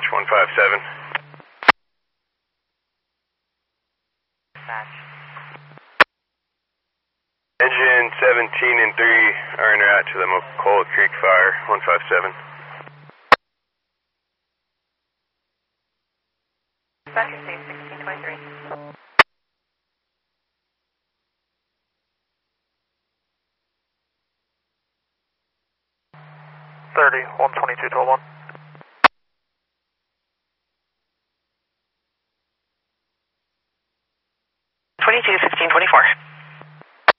157. Match. Engine 17 and 3 are en route to the McColl Creek fire, 157. Dispatcher state 1623. 30, 122, 12-1.